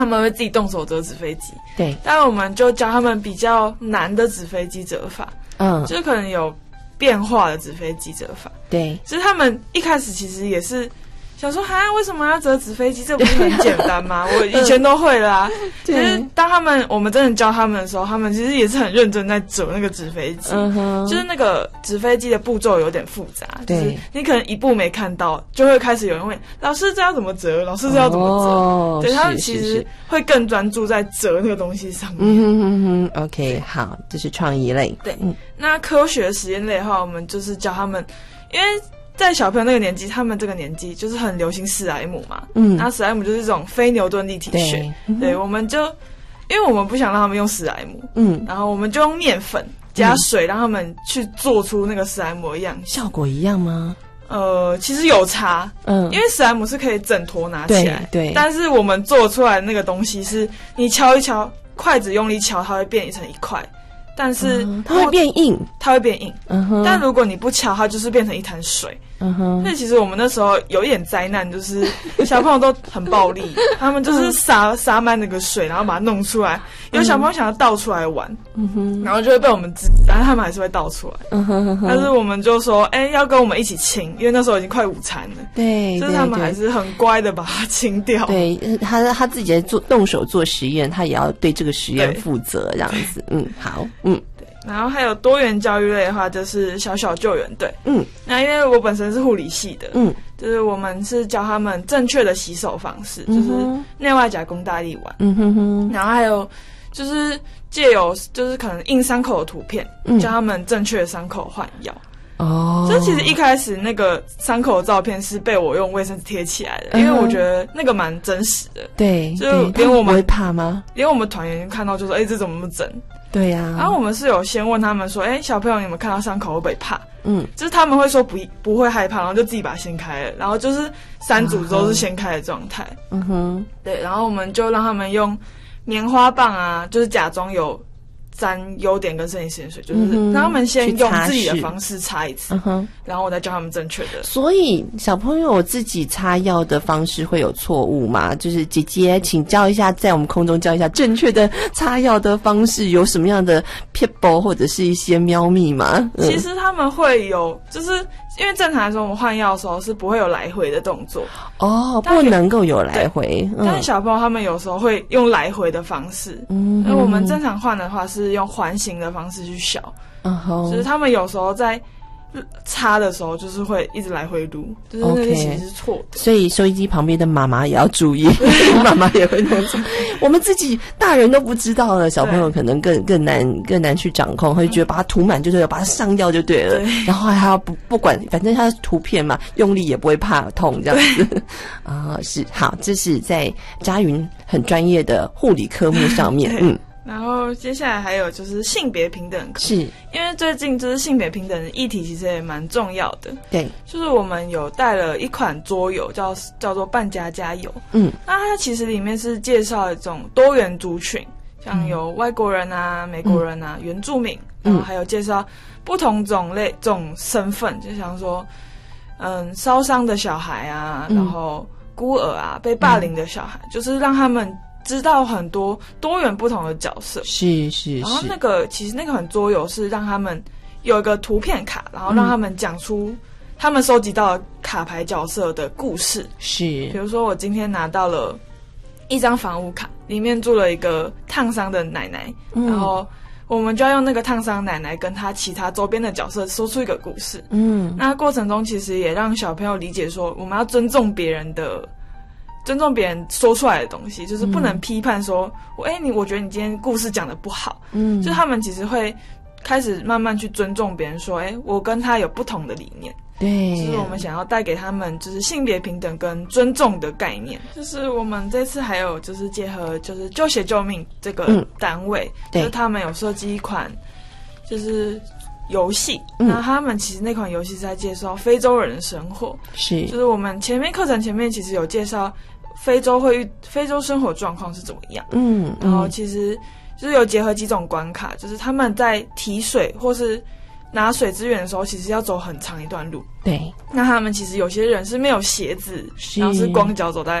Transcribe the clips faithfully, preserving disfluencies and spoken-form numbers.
他们会自己动手折纸飞机， 对， 但我们就教他们比较难的纸飞机折法，嗯，就是可能有变化的纸飞机折法， 对， 其实他们一开始其实也是想说，哈，为什么要折纸飞机？这不是很简单吗？我以前都会啦。其实当他们我们真的教他们的时候，他们其实也是很认真在折那个纸飞机。嗯哼，就是那个纸飞机的步骤有点复杂，就是你可能一步没看到，就会开始有人问老师这要怎么折？老师这要怎么折？哦、对，他们其实会更专注在折那个东西上面。 嗯哼哼哼 ，OK， 好，这是创意类。 对，嗯、那科学实验类的话，我们就是教他们，因为在小朋友那个年纪，他们这个年纪就是很流行史莱姆嘛，嗯，然后史莱姆就是这种非牛顿立体学，对，嗯、对，我们就因为我们不想让他们用史莱姆，嗯，然后我们就用面粉加水，让他们去做出那个史莱姆的样子， 效果一样吗？ 呃，其实有差，嗯，因为史莱姆是可以整坨拿起来， 对，对， 但是我们做出来的那个东西是，你敲一敲，筷子用力敲，它会变成一块。但是、 嗯、它会变硬， 它会变硬。嗯哼。但如果你不敲，它就是变成一滩水。嗯哼。那其实我们那时候有一点灾难，就是小朋友都很暴力，他们就是撒撒满那个水，然后把它弄出来。有小朋友想要倒出来玩，嗯哼，然后就会被我们制止，但是他们还是会倒出来。嗯哼哼哼。但是我们就说，哎、欸，要跟我们一起清，因为那时候已经快午餐了。 对， 就是他们还是很乖的把它清掉。 对，他他自己在做动手做实验，他也要对这个实验负责，这样子。嗯，好，嗯。 对，然后还有多元教育类的话，就是小小救援队。嗯，那因为我本身是护理系的，嗯，就是我们是教他们正确的洗手方式，嗯、就是内外夹攻大力丸。嗯哼哼。然后还有就是借由就是可能印伤口的图片，嗯、教他们正确的伤口换药。哦，这其实一开始那个伤口的照片是被我用卫生纸贴起来的，嗯、因为我觉得那个蛮真实的。 对， 就连我们不会怕吗？ 连我们团员看到就说：“哎、欸，这怎么那么真？” 对呀、啊。 然后我们是有先问他们说：“哎、欸，小朋友，你们看到伤口会不会怕？”嗯，就是他们会说不不会害怕，然后就自己把它掀开了，然后就是三组都是掀开的状态。嗯哼，对，然后我们就让他们用棉花棒啊，就是假装有沾优点跟生理食盐水，就是让他们先用自己的方式擦一次，嗯、然后我再教他们正确的。 所以小朋友自己擦药的方式会有错误吗？就是姐姐请教一下，在我们空中教一下正确的擦药的方式，有什么样的撇步或者是一些喵秘吗？ 嗯、其实他们会有，就是因为正常来说，我们换药的时候是不会有来回的动作哦，不能够有来回。 嗯、但是小朋友他们有时候会用来回的方式，嗯，而我们正常换的话是用环形的方式去削，嗯哼，就是他们有时候在擦的时候就是会一直来回撸，就是那个其实是错的。 所以收音机旁边的妈妈也要注意，妈妈也会弄错。我们自己大人都不知道了，小朋友可能更更难更难去掌控，会觉得把它涂满就对了，把它上药就对了，对，然后还要不不管，反正它是图片嘛，用力也不会怕痛这样子。啊、呃，是好，这是在佳云很专业的护理科目上面，嗯。 然后接下来还有就是性别平等课， 是因为最近就是性别平等的议题其实也蛮重要的。 对， 就是我们有带了一款桌游叫叫做扮家家游，嗯，那它其实里面是介绍一种多元族群，像有外国人啊、美国人啊、嗯、原住民，然后还有介绍不同种类这种身份，就像说嗯烧伤的小孩啊，嗯、然后孤儿啊、被霸凌的小孩，嗯、就是让他们知道很多多元不同的角色， 是是是。 然后那个其实那个很桌游是让他们有一个图片卡，然后让他们讲出他们收集到的卡牌角色的故事。 是， 比如说我今天拿到了一张房屋卡，里面住了一个烫伤的奶奶，嗯、然后我们就要用那个烫伤奶奶跟他其他周边的角色说出一个故事。嗯，那过程中其实也让小朋友理解说，我们要尊重别人的。尊重别人说出来的东西，就是不能批判说，哎、嗯欸，你我觉得你今天故事讲得不好，嗯，就他们其实会开始慢慢去尊重别人，说，哎、欸，我跟他有不同的理念， 对， 就是我们想要带给他们就是性别平等跟尊重的概念。就是我们这次还有就是结合就是救血救命这个单位，嗯、就是他们有设计一款就是游戏，那、嗯、他们其实那款游戏是在介绍非洲人的生活，是，就是我们前面课程前面其实有介绍非洲会遇非洲生活状况是怎么样，嗯，然后其实就是有结合几种关卡，就是他们在提水或是拿水资源的时候，其实要走很长一段路， 对， 那他们其实有些人是没有鞋子，然后是光脚走在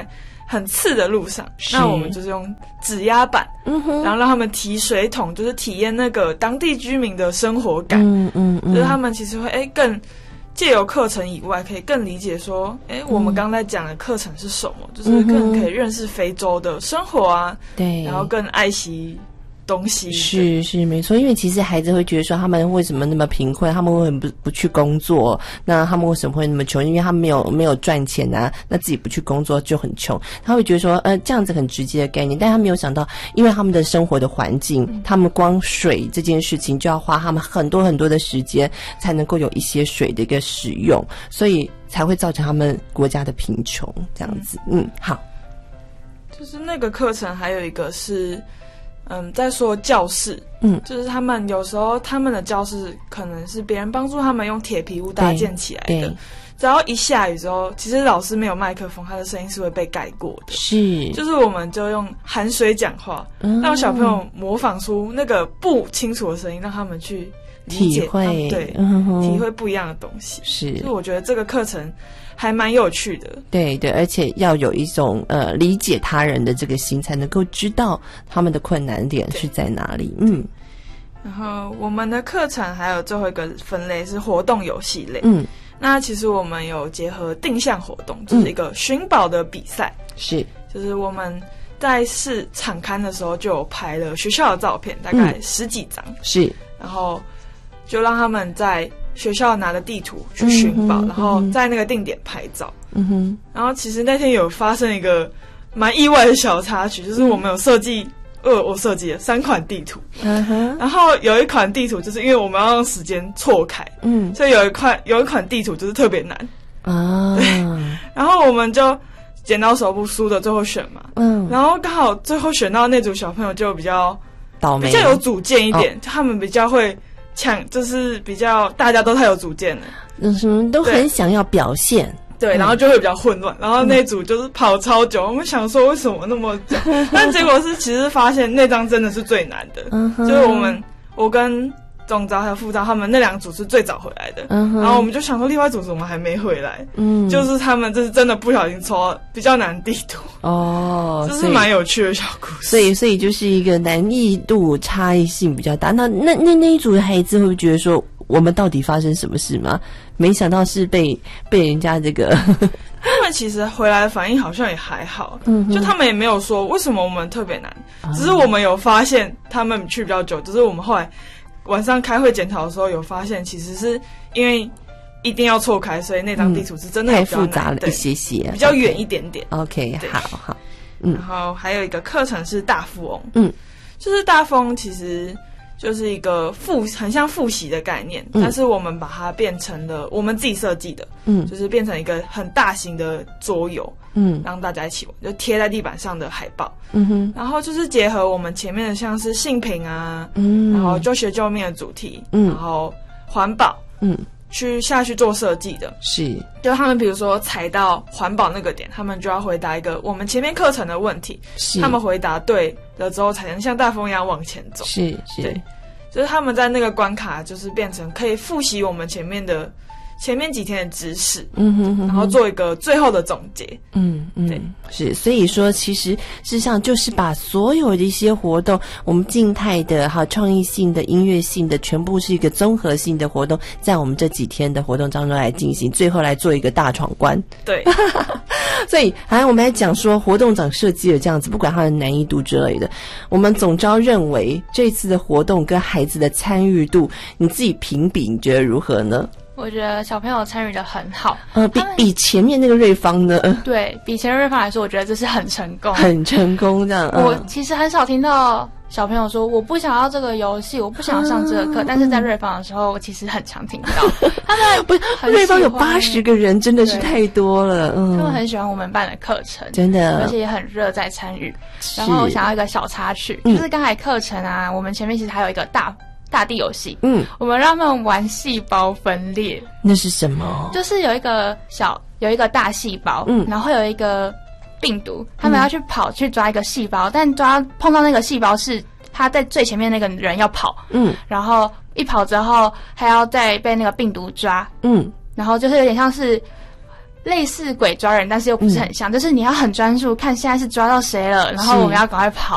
很刺的路上，那我们就是用指压板，嗯哼，然后让他们提水桶，就是体验那个当地居民的生活感，嗯嗯嗯，就是他们其实会哎更借由课程以外，可以更理解说，哎，我们刚才讲的课程是什么，嗯、就是更可以认识非洲的生活啊，对，然后更爱惜东西。 是是没错，因为其实孩子会觉得说他们为什么那么贫困，他们为什么不不去工作，那他们为什么会那么穷，因为他们没有没有赚钱啊，那自己不去工作就很穷，他会觉得说呃这样子很直接的概念，但他没有想到因为他们的生活的环境、嗯、他们光水这件事情就要花他们很多很多的时间才能够有一些水的一个使用，所以才会造成他们国家的贫穷这样子。嗯，好， 就是那个课程还有一个是嗯，在说教室，嗯，就是他们有时候他们的教室可能是别人帮助他们用铁皮屋搭建起来的，只要一下雨之后，其实老师没有麦克风，他的声音是会被盖过的。是，就是我们就用含水讲话，嗯、让小朋友模仿出那个不清楚的声音，让他们去理解， 体会， 对，嗯、体会不一样的东西。是，所以我觉得这个课程还蛮有趣的。 对对，而且要有一种呃理解他人的这个心，才能够知道他们的困难点是在哪里。嗯。 然后我们的课程还有最后一个分类是活动游戏类。嗯。那其实我们有结合定向活动，就是一个寻宝的比赛。嗯、是。就是我们在试场刊的时候就有拍了学校的照片，大概十几张。嗯、是。然后就让他们在学校拿着地图去寻宝，嗯、然后在那个定点拍照。嗯哼。然后其实那天有发生一个蛮意外的小插曲，就是我们有设计，呃，我设计了三款地图。嗯哼。然后有一款地图就是因为我们要用时间错开，嗯，所以有一款有一款地图就是特别难啊。对。然后我们就剪刀手部输的最后选嘛，嗯。然后刚好最后选到那组小朋友就比较倒霉， 比较有主见一点，哦、他们比较会。抢就是比较大家都太有主见了， 嗯，什么都很想要表现， 对，然后就会比较混乱，然后那组就是跑超久，嗯、我们想说为什么那么久，但结果是其实发现那张真的是最难的，嗯、就是我们我跟总召还有副召他们那两组是最早回来的，嗯、然后我们就想说另外一组怎么还没回来，嗯，就是他们这是真的不小心抽到比较难地图哦，这是蛮有趣的小故事， 所以所以就是一个难易度差异性比较大。那那那那一组的孩子会不会觉得说我们到底发生什么事吗？没想到是被被人家这个他们其实回来的反应好像也还好，嗯，就他们也没有说为什么我们特别难，嗯、只是我们有发现他们去比较久，只是我们后来晚上开会检讨的时候有发现，其实是因为一定要错开，所以那张地图是真的太复杂了一些些， 比较远一点点。 OK， 好好， 嗯。然后还有一个课程是大富翁，嗯，就是大富翁其实就是一个复很像复习的概念，嗯、但是我们把它变成了我们自己设计的，嗯，就是变成一个很大型的桌游，嗯，让大家一起玩，就贴在地板上的海报，嗯哼，然后就是结合我们前面的像是性平啊，嗯，然后就学救命的主题，嗯，然后环保，嗯，去下去做设计的，是，就他们比如说踩到环保那个点，他们就要回答一个我们前面课程的问题，是，他们回答对了之后才能像大风一样往前走，是是，对，就是他们在那个关卡就是变成可以复习我们前面的前面几天的知识，嗯哼哼哼，然后做一个最后的总结，嗯嗯，对， 是，所以说其实事实上就是把所有的一些活动，我们静态的、哈创意性的、音乐性的，全部是一个综合性的活动，在我们这几天的活动当中来进行，最后来做一个大闯关， 对。 所以，好像我们来讲说，活动长设计了这样子，不管它的难易度之类的，我们总召认为这次的活动跟孩子的参与度，你自己评比，你觉得如何呢？ 我觉得小朋友参与的很好， 呃，比比前面那个瑞芳呢， 对比前面瑞芳来说，我觉得这是很成功， 很成功这样。嗯、 我其实很少听到小朋友说我不想要这个游戏，我不想上这个课，嗯、但是在瑞芳的时候，我其实很常听到他们不是瑞芳有八十个人，真的是太多了，嗯， 他们很喜欢我们办的课程， 真的， 而且也很热在参与。然后我想要一个小插曲，就是刚才课程啊，我们前面其实还有一个大。大地游戏，嗯，我们让他们玩细胞分裂， 那是什么？ 就是有一个小有一个大细胞，嗯，然后有一个病毒，他们要去跑、嗯、去抓一个细胞，但抓碰到那个细胞是他在最前面那个人要跑，嗯，然后一跑之后还要再被那个病毒抓，嗯，然后就是有点像是类似鬼抓人，但是又不是很像，嗯、就是你要很专注看现在是抓到谁了，然后我们要赶快跑。